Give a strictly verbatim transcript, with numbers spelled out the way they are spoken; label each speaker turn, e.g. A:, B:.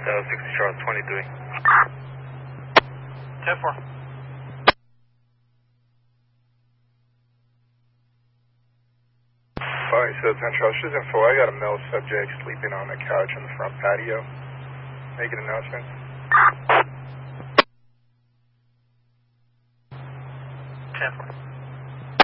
A: Uh, sixty Charles twenty-three.
B: ten four.
C: Alright, so ten Charles, just info. I got a male subject sleeping on the couch on the front patio. Making announcements.
B: ten four.